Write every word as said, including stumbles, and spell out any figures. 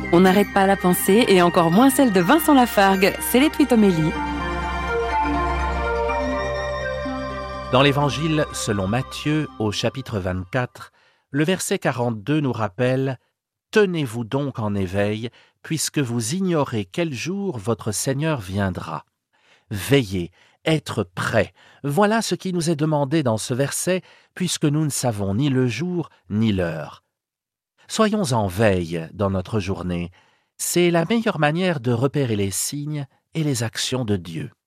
On n'arrête pas la pensée et encore moins celle de Vincent Lafargue. C'est les Tweet Homélie. Dans l'Évangile selon Matthieu, au chapitre vingt-quatre, le verset quarante-deux nous rappelle « Tenez-vous donc en éveil, puisque vous ignorez quel jour votre Seigneur viendra. Veillez, être prêt. Voilà ce qui nous est demandé dans ce verset, puisque nous ne savons ni le jour ni l'heure. Soyons en veille dans notre journée. C'est la meilleure manière de repérer les signes et les actions de Dieu.